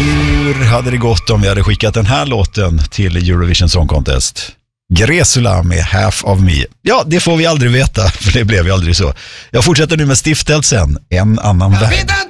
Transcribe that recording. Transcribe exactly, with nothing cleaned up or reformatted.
Hur hade det gått om vi hade skickat den här låten till Eurovision Song Contest? Gresula med Half of Me. Ja, det får vi aldrig veta, för det blev ju aldrig så. Jag fortsätter nu med stiftelsen En annan värld.